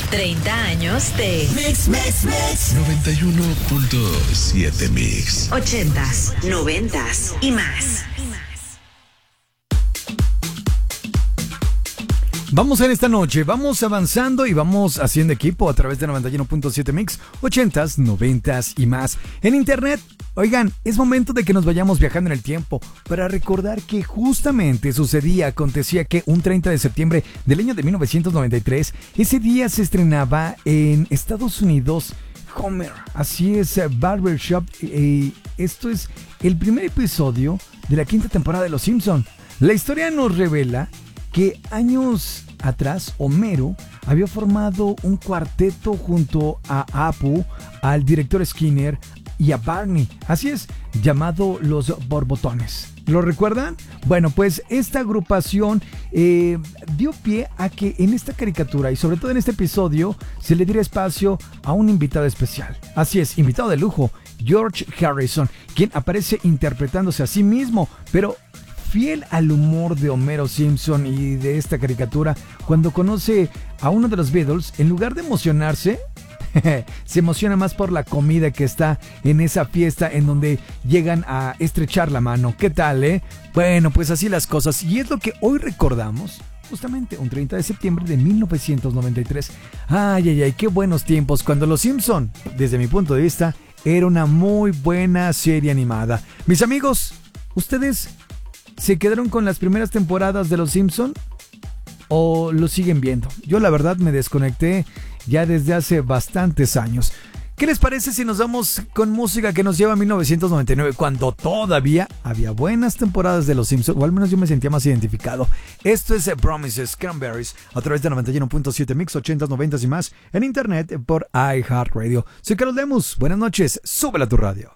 30 años de Mix. 91.7 Mix. 80s, 90s y más. Vamos en esta noche, vamos avanzando y vamos haciendo equipo a través de 91.7 Mix, 80s, 90s y más. En internet, oigan, es momento de que nos vayamos viajando en el tiempo para recordar que justamente acontecía que un 30 de septiembre del año de 1993, ese día se estrenaba en Estados Unidos Homer, así es, Barbershop. Esto es el primer episodio de la quinta temporada de Los Simpson. La historia nos revela que años atrás Homero había formado un cuarteto junto a Apu, al director Skinner y a Barney, así es, llamado Los Borbotones. ¿Lo recuerdan? Bueno, pues esta agrupación dio pie a que en esta caricatura y sobre todo en este episodio se le diera espacio a un invitado especial. Así es, invitado de lujo, George Harrison, quien aparece interpretándose a sí mismo, pero fiel al humor de Homero Simpson y de esta caricatura. Cuando conoce a uno de los Beatles, en lugar de emocionarse, se emociona más por la comida que está en esa fiesta en donde llegan a estrechar la mano. ¿Qué tal, Bueno, pues así las cosas. Y es lo que hoy recordamos, justamente un 30 de septiembre de 1993. Ay, qué buenos tiempos cuando Los Simpson, desde mi punto de vista, era una muy buena serie animada. Mis amigos, ¿ustedes se quedaron con las primeras temporadas de Los Simpson o lo siguen viendo? Yo la verdad me desconecté ya desde hace bastantes años. ¿Qué les parece si nos vamos con música que nos lleva a 1999, cuando todavía había buenas temporadas de Los Simpson, o al menos yo me sentía más identificado? Esto es Promises, Cranberries, a través de 91.7 Mix, 80s, 90s y más, en internet por iHeartRadio. Soy Carlos Lemus, buenas noches, súbela a tu radio.